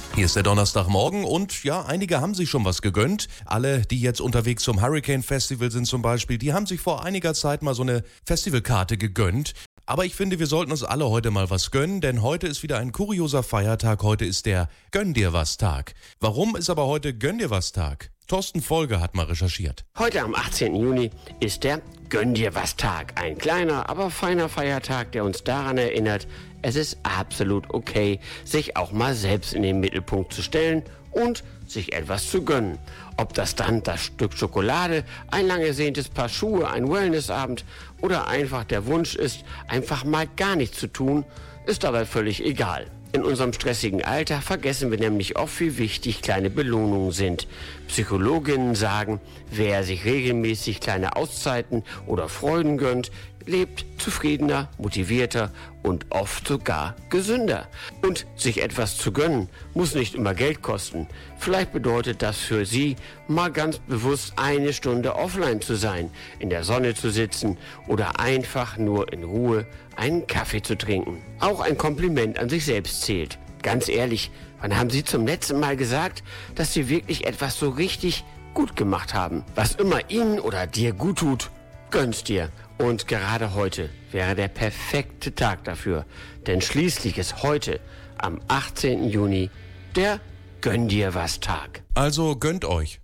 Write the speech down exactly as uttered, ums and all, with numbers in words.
Hier ist der Donnerstagmorgen und ja, einige haben sich schon was gegönnt. Alle, die jetzt unterwegs zum Hurricane Festival sind zum Beispiel, die haben sich vor einiger Zeit mal so eine Festivalkarte gegönnt. Aber ich finde, wir sollten uns alle heute mal was gönnen, denn heute ist wieder ein kurioser Feiertag. Heute ist der Gönn dir was Tag. Warum ist aber heute Gönn dir was Tag? Thorsten Folge hat mal recherchiert. Heute am achtzehnten Juni ist der Gönn dir was Tag. Ein kleiner, aber feiner Feiertag, der uns daran erinnert, es ist absolut okay, sich auch mal selbst in den Mittelpunkt zu stellen und sich etwas zu gönnen. Ob das dann das Stück Schokolade, ein lang ersehntes Paar Schuhe, ein Wellnessabend oder einfach der Wunsch ist, einfach mal gar nichts zu tun, ist dabei völlig egal. In unserem stressigen Alter vergessen wir nämlich oft, wie wichtig kleine Belohnungen sind. Psychologinnen sagen, wer sich regelmäßig kleine Auszeiten oder Freuden gönnt, lebt zufriedener, motivierter und oft sogar gesünder. Und sich etwas zu gönnen, muss nicht immer Geld kosten. Vielleicht bedeutet das für Sie, mal ganz bewusst eine Stunde offline zu sein, in der Sonne zu sitzen oder einfach nur in Ruhe einen Kaffee zu trinken. Auch ein Kompliment an sich selbst zählt. Ganz ehrlich, wann haben Sie zum letzten Mal gesagt, dass Sie wirklich etwas so richtig gut gemacht haben? Was immer Ihnen oder dir gut tut, gönn's dir. Und gerade heute wäre der perfekte Tag dafür, denn schließlich ist heute, am achtzehnten Juni, der Gönn dir was Tag. Also gönnt euch.